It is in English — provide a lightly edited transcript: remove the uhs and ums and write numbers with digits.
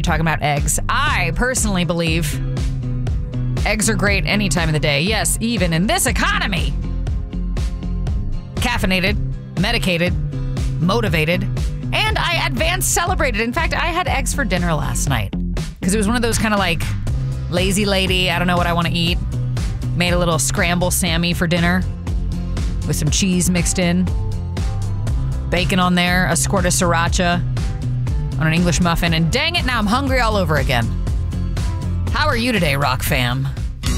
talking about eggs. I personally believe eggs are great any time of the day. Yes, even in this economy. Caffeinated, medicated, motivated, and I advanced celebrated. In fact, I had eggs for dinner last night because it was one of those kind of like lazy lady, I don't know what I want to eat. Made a little scramble Sammy for dinner with some cheese mixed in, bacon on there, a squirt of sriracha on an English muffin, and dang it, now I'm hungry all over again. How are you today, Rock Fam?